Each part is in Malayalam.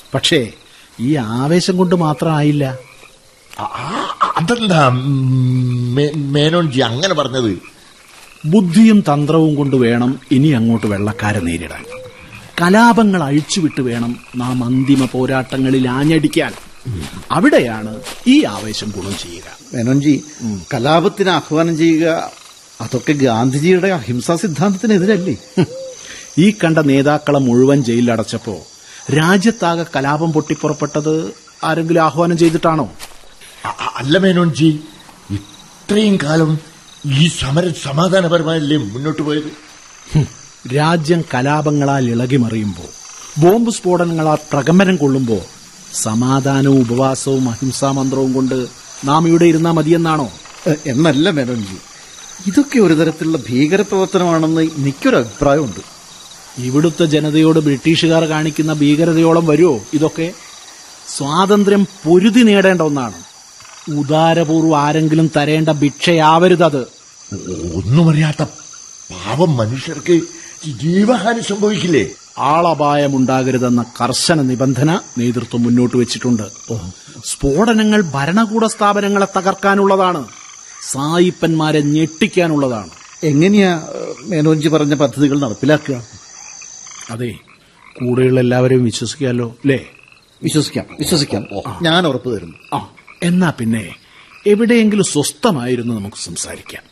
പക്ഷേ ഈ ആവേശം കൊണ്ട് മാത്രമായില്ല. അതെന്താ മേനോൻജി അങ്ങനെ പറഞ്ഞത്? ബുദ്ധിയും തന്ത്രവും കൊണ്ട് വേണം ഇനി അങ്ങോട്ട് വെള്ളക്കാരെ നേരിടാൻ. കലാപങ്ങൾ അഴിച്ചുവിട്ട് വേണം നാം അന്തിമ പോരാട്ടങ്ങളിൽ ആഞ്ഞടിക്കാൻ. അവിടെയാണ് ഈ ആവേശം ഗുണം ചെയ്യുക. മേനോൻജി, കലാപത്തിന് ആഹ്വാനം ചെയ്യുക, അതൊക്കെ ഗാന്ധിജിയുടെ അഹിംസാ സിദ്ധാന്തത്തിനെതിരല്ലേ? ഈ കണ്ട നേതാക്കളെ മുഴുവൻ ജയിലിലടച്ചപ്പോ രാജ്യത്താകെ കലാപം പൊട്ടിപ്പുറപ്പെട്ടത് ആരെങ്കിലും ആഹ്വാനം ചെയ്തിട്ടാണോ? അല്ല മേനോൻജി, ഇത്രയും കാലം ഈ സമരം സമാധാനപരമായല്ലേ മുന്നോട്ട് പോയത്? രാജ്യം കലാപങ്ങളാൽ ഇളകിമറിയുമ്പോ, ബോംബ് സ്ഫോടനങ്ങളാൽ പ്രകമ്പനം കൊള്ളുമ്പോ സമാധാനവും ഉപവാസവും അഹിംസാ മന്ത്രവും കൊണ്ട് നാം ഇവിടെ ഇരുന്നാ മതിയെന്നാണോ? എന്നല്ല മേനോൻജി, ഇതൊക്കെ ഒരു തരത്തിലുള്ള ഭീകരപ്രവർത്തനമാണെന്ന് എനിക്കൊരു അഭിപ്രായമുണ്ട്. ഇവിടുത്തെ ജനതയോട് ബ്രിട്ടീഷുകാർ കാണിക്കുന്ന ഭീകരതയോളം വരുമോ ഇതൊക്കെ? സ്വാതന്ത്ര്യം പൊരുതി നേടേണ്ട ഒന്നാണ്. ഉദാരപൂർവ്വം ആരെങ്കിലും തരേണ്ട ഭിക്ഷയാവരുതത്. ഒന്നുമറിയാത്ത പാവം മനുഷ്യർക്ക് ജീവഹാനി സംഭവിക്കില്ലേ? ആളപായമുണ്ടാകരുതെന്ന കർശന നിബന്ധന നേതൃത്വം മുന്നോട്ട് വെച്ചിട്ടുണ്ട്. സ്ഫോടനങ്ങൾ ഭരണകൂട സ്ഥാപനങ്ങളെ തകർക്കാനുള്ളതാണ്, സായിപ്പന്മാരെ ഞെട്ടിക്കാനുള്ളതാണ്. എങ്ങനെയാ മേനോൻജി പറഞ്ഞ പദ്ധതികൾ നടപ്പിലാക്കുക? അതെ, കൂടെയുള്ള എല്ലാവരെയും വിശ്വസിക്കാമല്ലോ അല്ലേ? വിശ്വസിക്കാം. ഞാൻ ഉറപ്പ് തരുന്നു. എന്നാ പിന്നെ എവിടെയെങ്കിലും സ്വസ്ഥമായിരുന്നു നമുക്ക് സംസാരിക്കാം.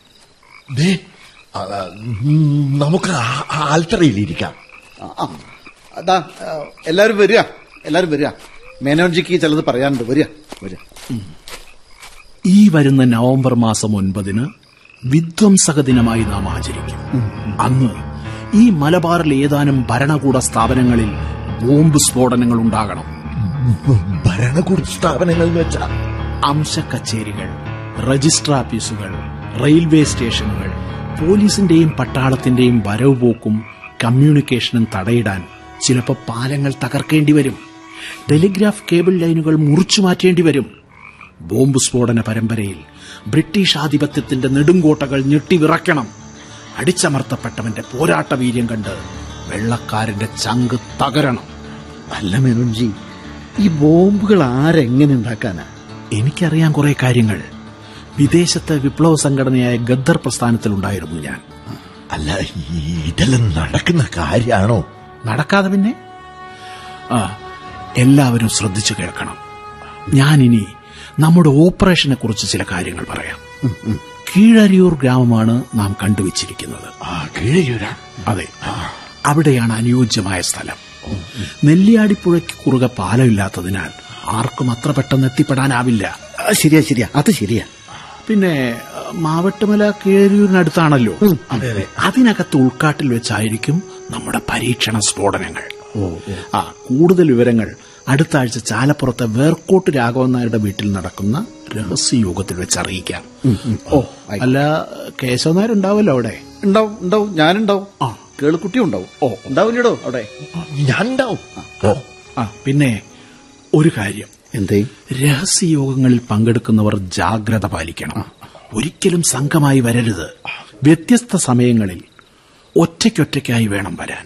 നമുക്ക് ആൽത്തറയിലിരിക്കാം. അതാ എല്ലാരും വരിക. മേനോൻജിക്ക് ചിലത് പറയാനുണ്ട്. വരിക. ഈ വരുന്ന നവംബർ മാസം 9 വിധ്വംസക ദിനമായി നാം ആചരിക്കും. അന്ന് ഈ മലബാറിൽ ഏതാനും ഭരണകൂട സ്ഥാപനങ്ങളിൽ ബോംബ് സ്ഫോടനങ്ങൾ ഉണ്ടാകണം. ഭരണകൂട സ്ഥാപനങ്ങൾ വെച്ചാൽ അംശ കച്ചേരികൾ, രജിസ്റ്റർ ഓഫീസുകൾ, റെയിൽവേ സ്റ്റേഷനുകൾ, പോലീസിന്റെയും പട്ടാളത്തിന്റെയും വരവ് പോക്കും കമ്മ്യൂണിക്കേഷനും തടയിടാൻ ചിലപ്പോൾ പാലങ്ങൾ തകർക്കേണ്ടി വരും. ടെലിഗ്രാഫ് കേബിൾ ലൈനുകൾ മുറിച്ചു മാറ്റേണ്ടി വരും. ബോംബ് സ്ഫോടന പരമ്പരയിൽ ബ്രിട്ടീഷ് ആധിപത്യത്തിന്റെ നെടുങ്കോട്ടകൾ ഞെട്ടിവിറക്കണം. അടിച്ചമർത്തപ്പെട്ടവന്റെ പോരാട്ട വീര്യം കണ്ട് വെള്ളക്കാരന്റെ ചങ്ക് തകരണം. അല്ല മേനോൻജി, ഈ ബോംബുകൾ ആരെങ്ങനെ ഉണ്ടാക്കാനാ? എനിക്കറിയാൻ കുറെ കാര്യങ്ങൾ. വിദേശത്തെ വിപ്ലവ സംഘടനയായ ഗദ്ദർ പ്രസ്ഥാനത്തിലുണ്ടായിരുന്നു ഞാൻ. അല്ല, ഇതെല്ലാം നടക്കുന്ന കാര്യമാണോ? നടക്കാതെ പിന്നെ? എല്ലാവരും ശ്രദ്ധിച്ചു കേൾക്കണം. ഞാനിനി നമ്മുടെ ഓപ്പറേഷനെ കുറിച്ച് ചില കാര്യങ്ങൾ പറയാം. കീഴരിയൂർ ഗ്രാമമാണ് നാം കണ്ടുവച്ചിരിക്കുന്നത്. അതെ, അവിടെയാണ് അനുയോജ്യമായ സ്ഥലം. നെല്ലിയാടിപ്പുഴയ്ക്ക് കുറുകെ പാലമില്ലാത്തതിനാൽ ആർക്കും അത്ര പെട്ടെന്ന് എത്തിപ്പെടാനാവില്ല. ശരിയാ, അത് ശരിയാ. പിന്നെ മാവട്ടുമല കീഴരിയൂരിനടുത്താണല്ലോ. അതിനകത്ത് ഉൾക്കാട്ടിൽ വെച്ചായിരിക്കും നമ്മുടെ പരീക്ഷണ സ്ഫോടനങ്ങൾ. കൂടുതൽ വിവരങ്ങൾ അടുത്ത ആഴ്ച ചാലപ്പുറത്തെ വേർക്കോട്ട് രാഘവൻ നായരുടെ വീട്ടിൽ നടക്കുന്ന രഹസ്യയോഗത്തിൽ വെച്ച് അറിയിക്കാം. അല്ല, കേശവൻ നായർ ഉണ്ടാവുമല്ലോ അവിടെ? ഉണ്ടാവും. ഞാനുണ്ടാവും. കേളുക്കുട്ടി ഉണ്ടാവും. ഉണ്ടാവില്ലടോ അവിടെ? ഞാൻ ഉണ്ടാവും. പിന്നെ ഒരു കാര്യം, എന്തേ? രഹസ്യയോഗങ്ങളിൽ പങ്കെടുക്കുന്നവർ ജാഗ്രത പാലിക്കണം. ഒരിക്കലും സംഘമായി വരരുത്. വ്യത്യസ്ത സമയങ്ങളിൽ ഒറ്റയ്ക്കൊറ്റയ്ക്കായി വേണം വരാൻ.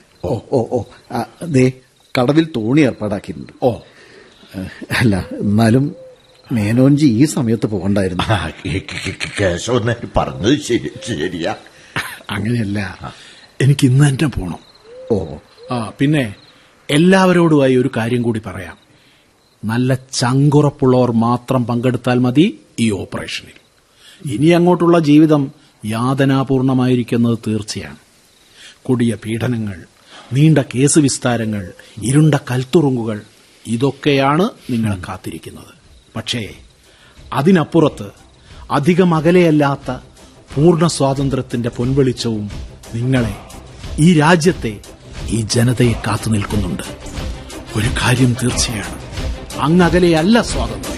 കടവിൽ തോണി ഏർപ്പാടാക്കിയിട്ടുണ്ട്. അല്ല, എന്നാലും മേനോൻജി ഈ സമയത്ത് പോകണ്ടായിരുന്നു. പറഞ്ഞത് ശരിയാ. അങ്ങനെയല്ല, എനിക്ക് ഇന്ന് തന്നെ പോണം. പിന്നെ എല്ലാവരോടുമായി ഒരു കാര്യം കൂടി പറയാം. നല്ല ചങ്കുറപ്പുള്ളവർ മാത്രം പങ്കെടുത്താൽ മതി ഈ ഓപ്പറേഷനിൽ. ഇനി അങ്ങോട്ടുള്ള ജീവിതം യാതനാപൂർണമായിരിക്കുന്നത് തീർച്ചയാണ്. കൊടിയ പീഡനങ്ങൾ, നീണ്ട കേസ് വിസ്താരങ്ങൾ, ഇരുണ്ട കൽത്തുറുങ്കുകൾ, ഇതൊക്കെയാണ് നിങ്ങളെ കാത്തിരിക്കുന്നത്. പക്ഷേ അതിനപ്പുറത്ത് അധികം അകലെയല്ലാത്ത പൂർണ്ണ സ്വാതന്ത്ര്യത്തിന്റെ പൊൻവെളിച്ചവും നിങ്ങളെ, ഈ രാജ്യത്തെ, ഈ ജനതയെ കാത്തു നിൽക്കുന്നുണ്ട്. ഒരു കാര്യം തീർച്ചയാണ്, അങ്ങകലെയല്ല സ്വാതന്ത്ര്യം.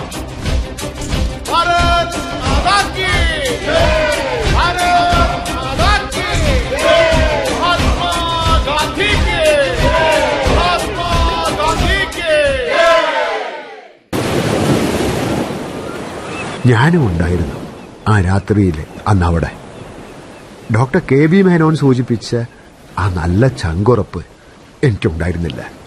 ഞാനും ഉണ്ടായിരുന്നു ആ രാത്രിയിൽ അന്നവിടെ. ഡോക്ടർ കെ ബി മേനോൻ സൂചിപ്പിച്ച ആ നല്ല ചങ്കുറപ്പ് എനിക്കുണ്ടായിരുന്നില്ല.